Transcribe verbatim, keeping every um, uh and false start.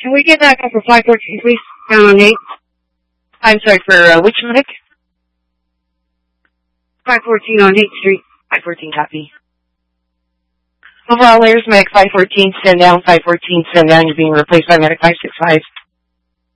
Can we get back up for five fourteen, please? Down on eight. I'm sorry, for uh, which medic? five fourteen on eighth Street. five fourteen, copy. Overall layers, medic five fourteen, stand down, five fourteen, stand down, you're being replaced by medic five six five.